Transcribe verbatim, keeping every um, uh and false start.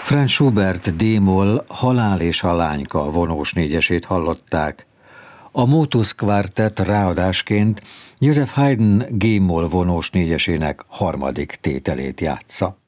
Franz Schubert D-moll Halál és a lányka vonós négyesét hallották. A Motus Quartet ráadásként Joseph Haydn G-moll vonós négyesének harmadik tételét játsza.